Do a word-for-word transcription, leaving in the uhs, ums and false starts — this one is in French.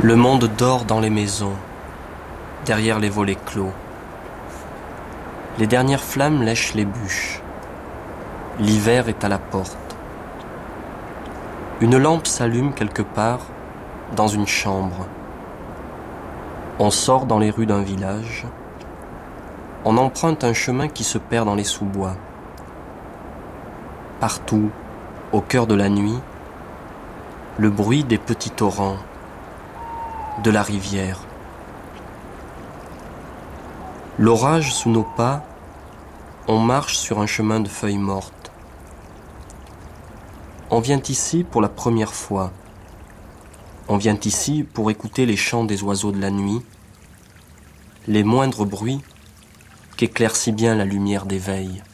Le monde dort dans les maisons, derrière les volets clos. Les dernières flammes lèchent les bûches. L'hiver est à la porte. Une lampe s'allume quelque part, dans une chambre. On sort dans les rues d'un village. On emprunte un chemin qui se perd dans les sous-bois. Partout, au cœur de la nuit, le bruit des petits torrents, de la rivière. L'orage sous nos pas, on marche sur un chemin de feuilles mortes. On vient ici pour la première fois. On vient ici pour écouter les chants des oiseaux de la nuit, les moindres bruits qu'éclaire si bien la lumière d'éveil.